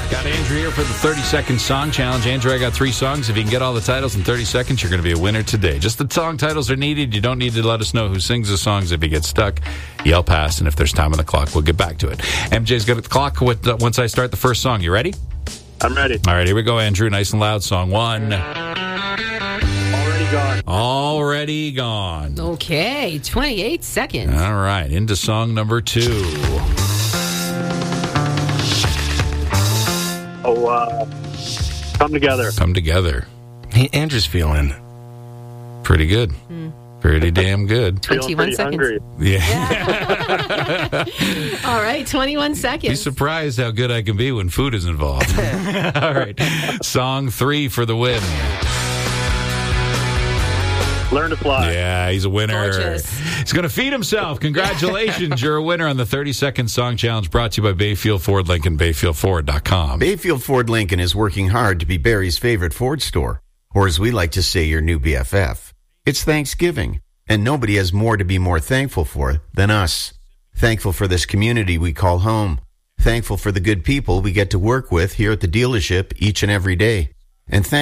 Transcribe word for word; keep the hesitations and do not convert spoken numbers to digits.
Got Andrew here for the thirty-second song challenge. Andrew, I got three songs. If you can get all the titles in thirty seconds, you're going to be a winner today. Just the song titles are needed. You don't need to let us know who sings the songs. If you get stuck, yell pass, and if there's time on the clock, we'll get back to it. M J's got the clock with, uh, once I start the first song. You ready? I'm ready. All right, here we go, Andrew. Nice and loud. Song one. Already gone. Already gone. Okay, twenty-eight seconds. All right, into song number two. Oh, uh, come together. Come together. Hey, Andrew's feeling. Pretty good. Mm. Pretty damn good. Feeling twenty-one pretty seconds. hungry. Yeah. All right, twenty-one Be seconds. surprised how good I can be when food is involved. All right. Song three for the win. Learn to fly. Yeah, he's a winner. Gorgeous. He's going to feed himself. Congratulations. You're a winner on the thirty-second Song Challenge brought to you by Bayfield Ford Lincoln, bayfield ford dot com. Bayfield Ford Lincoln is working hard to be Barrie's favorite Ford store, or as we like to say, your new B F F. It's Thanksgiving, and nobody has more to be more thankful for than us. Thankful for this community we call home. Thankful for the good people we get to work with here at the dealership each and every day. And thank